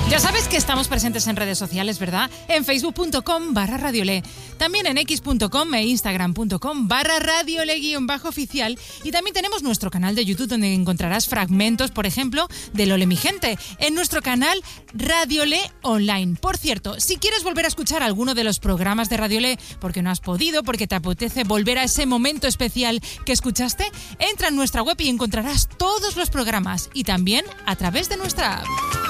Ya sabes que estamos presentes en redes sociales, ¿verdad? En facebook.com/radiole, también en x.com e instagram.com/radiole_oficial, y también tenemos nuestro canal de YouTube donde encontrarás fragmentos, por ejemplo, de Lole mi gente, en nuestro canal Radiole Online. Por cierto, si quieres volver a escuchar alguno de los programas de Radiole porque no has podido, porque te apetece volver a ese momento especial que escuchaste, entra en nuestra web y encontrarás todos los programas, y también a través de nuestra app.